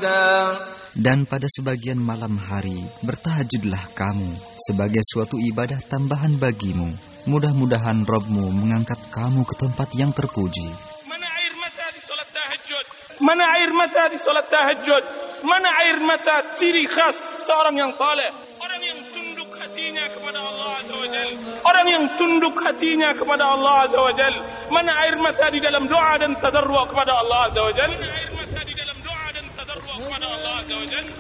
فردا. Dan pada sebagian malam hari, bertahajudlah kamu sebagai suatu ibadah tambahan bagimu. Mudah-mudahan Rabb-mu mengangkat kamu ke tempat yang terpuji. Mana air mata di salat tahajud? Mana air mata di salat tahajud? Mana air mata ciri khas seorang yang saleh? Orang yang tunduk hatinya kepada Allah Azza wa Jalla. Orang yang tunduk hatinya kepada Allah Azza wa Jalla. Mana air mata di dalam doa dan tadarru' kepada Allah Azza wa Jalla? Mana air mata di dalam doa dan tadarru' kepada Allah Azza wa Jalla?